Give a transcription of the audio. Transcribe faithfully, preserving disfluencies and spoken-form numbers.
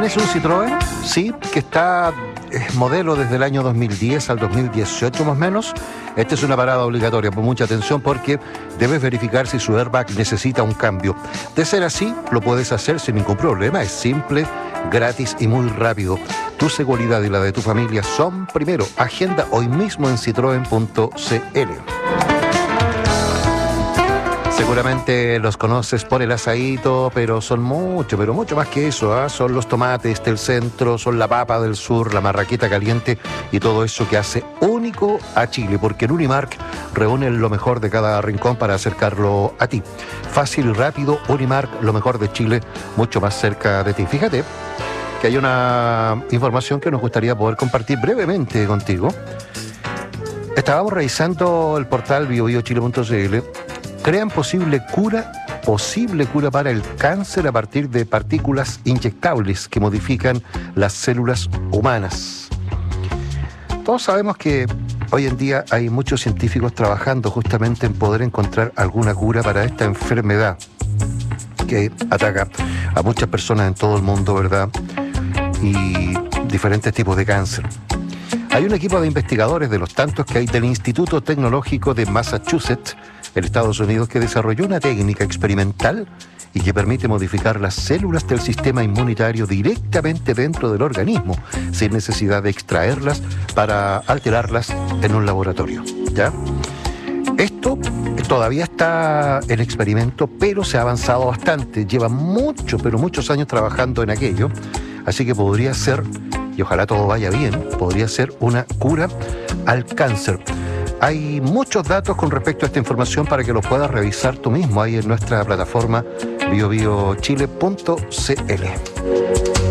¿Tienes un Citroën? Sí, que está es modelo desde el año dos mil diez al dos mil dieciocho más o menos. Esta es una parada obligatoria, por mucha atención porque debes verificar si su airbag necesita un cambio. De ser así, lo puedes hacer sin ningún problema. Es simple, gratis y muy rápido. Tu seguridad y la de tu familia son primero. Agenda hoy mismo en citroen punto c l. Seguramente los conoces por el asadito, pero son mucho, pero mucho más que eso, ¿eh? Son los tomates del centro, son la papa del sur, la marraqueta caliente y todo eso que hace único a Chile, porque en Unimark reúnen lo mejor de cada rincón para acercarlo a ti. Fácil y rápido, Unimark, lo mejor de Chile, mucho más cerca de ti. Fíjate que hay una información que nos gustaría poder compartir brevemente contigo. Estábamos revisando el portal bio bio chile punto c l. Crean posible cura, posible cura para el cáncer a partir de partículas inyectables que modifican las células humanas. Todos sabemos que hoy en día hay muchos científicos trabajando justamente en poder encontrar alguna cura para esta enfermedad que ataca a muchas personas en todo el mundo, ¿verdad? Y diferentes tipos de cáncer. Hay un equipo de investigadores de los tantos que hay del Instituto Tecnológico de Massachusetts, en Estados Unidos, que desarrolló una técnica experimental y que permite modificar las células del sistema inmunitario directamente dentro del organismo, sin necesidad de extraerlas para alterarlas en un laboratorio, ¿ya? Esto todavía está en experimento, pero se ha avanzado bastante. Lleva mucho, pero muchos años trabajando en aquello, así que podría ser, y ojalá todo vaya bien, podría ser una cura al cáncer. Hay muchos datos con respecto a esta información para que lo puedas revisar tú mismo ahí en nuestra plataforma bio bio chile punto c l.